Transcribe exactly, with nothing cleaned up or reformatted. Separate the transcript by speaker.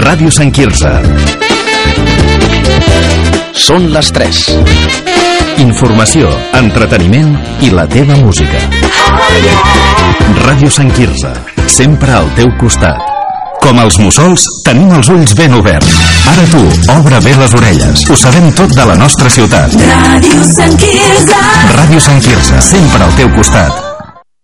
Speaker 1: Ràdio Sant Quirze.
Speaker 2: Són les tres.
Speaker 1: Informació, entreteniment i la teva música. Ràdio Sant Quirze, sempre al teu costat. Com els mussols, tenim els ulls ben oberts. Ara tu, obre bé les orelles. Ho sabem tot de la nostra ciutat.
Speaker 3: Ràdio Sant Quirze.
Speaker 1: Ràdio Sant Quirze, sempre al teu costat.